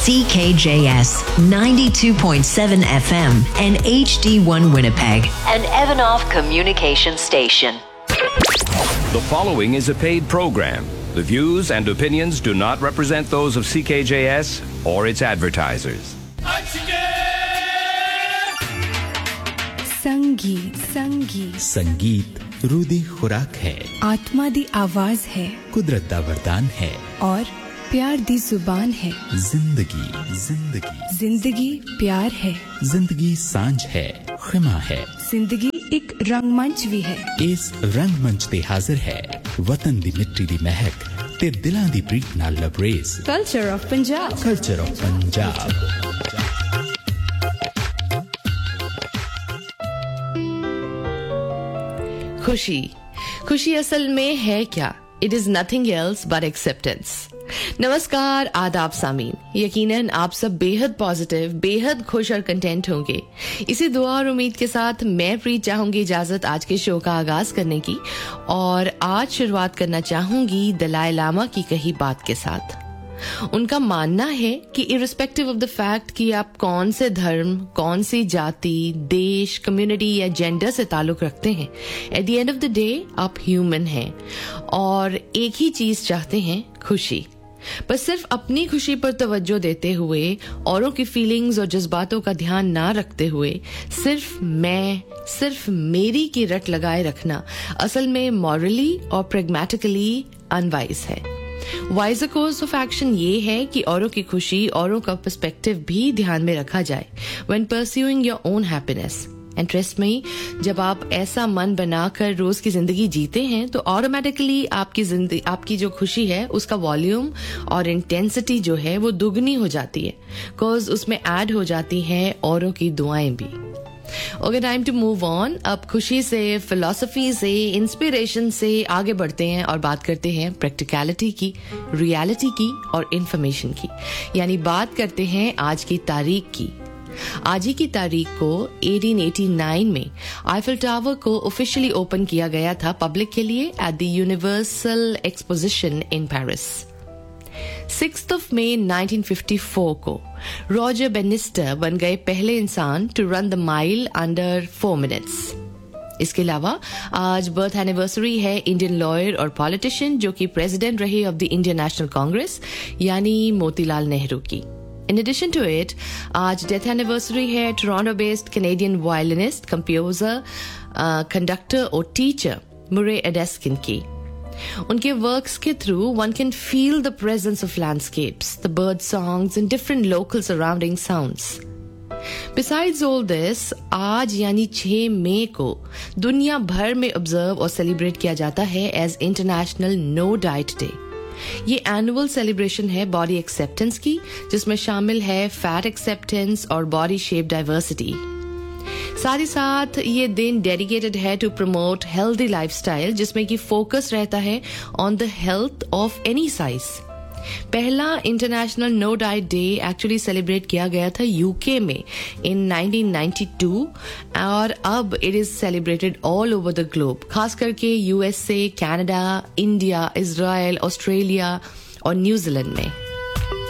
CKJS 92.7 FM and HD1 Winnipeg, an Evanoff communication station. The following is a paid program. The views and opinions do not represent those of CKJS or its advertisers. संगीत संगीत संगीत रूह दी खुराक है, आत्मा दी आवाज है, कुदरत दा वरदान है और प्यार दी जुबान है। जिंदगी जिंदगी जिंदगी प्यार है, जिंदगी सांझ है, खिमा है। जिंदगी एक रंगमंच भी है। इस रंगमंच ते हाजिर है वतन दी मिट्टी दी महक ते दिलां दी प्रीत नाल लबरेज। Culture of Punjab. Culture of Punjab. खुशी असल में है क्या? It is nothing else but acceptance. नमस्कार, आदाब सामीन। यकीनन आप सब बेहद पॉजिटिव, बेहद खुश और कंटेंट होंगे। इसी दुआ और उम्मीद के साथ मैं प्रीत चाहूंगी इजाजत आज के शो का आगाज करने की, और आज शुरुआत करना चाहूंगी दलाई लामा की कही बात के साथ। उनका मानना है कि इर्रिस्पेक्टिव ऑफ द फैक्ट कि आप कौन से धर्म, कौन सी जाति, देश, कम्युनिटी या जेंडर से ताल्लुक रखते हैं, at the end of the day आप ह्यूमन हैं और एक ही चीज चाहते हैं, खुशी। पर सिर्फ अपनी खुशी पर तवज्जो देते हुए, औरों की फीलिंग्स और जज्बातों का ध्यान ना रखते हुए सिर्फ मेरी की रट लगाए रखना असल में मॉरली और प्रैग्मेटिकली अनवाइज है। वाइजर कोर्स ऑफ एक्शन ये है कि औरों की खुशी, औरों का पर्सपेक्टिव भी ध्यान में रखा जाए when pursuing your own happiness. And trust me, जब आप ऐसा मन बनाकर रोज की जिंदगी जीते हैं तो ऑटोमेटिकली आपकी जो खुशी है उसका वॉल्यूम और इंटेंसिटी जो है वो दुगनी हो जाती है, बिकॉज उसमें ऐड हो जाती हैं औरों की दुआएं भी। Okay, time to move on. अब खुशी से, फिलॉसफी से, इंस्पिरेशन से आगे बढ़ते हैं और बात करते हैं प्रैक्टिकलिटी की, रियलिटी की और इंफॉर्मेशन की। यानी बात करते हैं आज की तारीख की। आज ही की तारीख को 1889 में आईफिल टावर को ऑफिशियली ओपन किया गया था पब्लिक के लिए at the universal exposition in Paris. 6 मई 1954 को रॉजर बेनिस्टर बन गए पहले इंसान to run the mile under 4 minutes. इसके अलावा आज बर्थ एनिवर्सरी है इंडियन लॉयर और पॉलिटिशियन जो कि प्रेसिडेंट रहे of the Indian national Congress यानी मोतीलाल नेहरू की। In addition to it, आज डेथ एनिवर्सरी है Toronto based Canadian violinist, composer, conductor और टीचर मुरे एडेस्किन की। उनके वर्क्स के through one can feel the presence of landscapes, the bird songs and different local surrounding sounds. Besides all this, आज यानी 6 मई को दुनिया भर में ऑब्जर्व और सेलिब्रेट किया जाता है as international no diet day. ये एनुअल सेलिब्रेशन है बॉडी एक्सेप्टेंस की, जिसमें शामिल है फैट एक्सेप्टेंस और बॉडी शेप डाइवर्सिटी। साथ ही साथ ये दिन डेडिकेटेड है टू प्रमोट हेल्दी लाइफस्टाइल, जिसमें कि फोकस रहता है on the health of any size. पहला international no diet day actually celebrate किया गया था यूके में इन 1992 और अब it is celebrated all over the globe, खास करके USA, Canada, India, Israel, Australia और न्यूजीलैंड में।